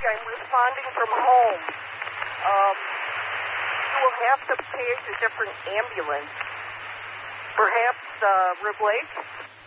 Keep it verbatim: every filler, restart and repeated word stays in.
I'm responding from home. Um, you will have to pay a different ambulance. Perhaps uh, Rib Lake?